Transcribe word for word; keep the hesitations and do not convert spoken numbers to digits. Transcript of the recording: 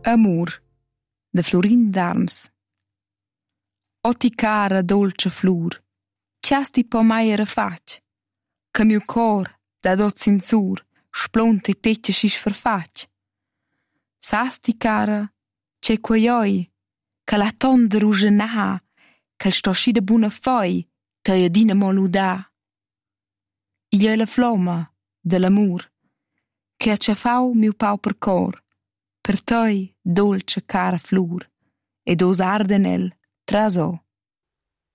Amur, da Florin d'Arms. O ti cara dolce flur, ciasti po mai era fatg, che miu cor da dot sinsur splonta e petga schisch farfatg. Sas ti cara, c'è quei oi, che la ton da ruschenà, che sto schi da buna foi, te adina mo ludà. Igl è la flomma de l'amur, che ha ciafau miu pauper cor, per tei dolce cara flur, ed os arden el tras o.